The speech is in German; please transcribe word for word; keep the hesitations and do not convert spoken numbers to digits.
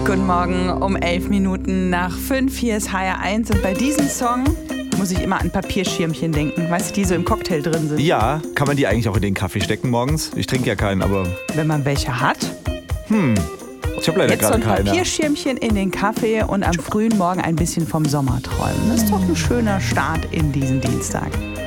Guten Morgen um elf Minuten nach fünf. Hier ist H R eins und bei diesem Song muss ich immer an Papierschirmchen denken. Weißt du, die so im Cocktail drin sind. Ja, kann man die eigentlich auch in den Kaffee stecken morgens? Ich trinke ja keinen, aber... Wenn man welche hat. Hm, ich habe leider Jetzt so gerade ein keine. Papierschirmchen in den Kaffee und am frühen Morgen ein bisschen vom Sommer träumen. Das ist doch ein schöner Start in diesen Dienstag.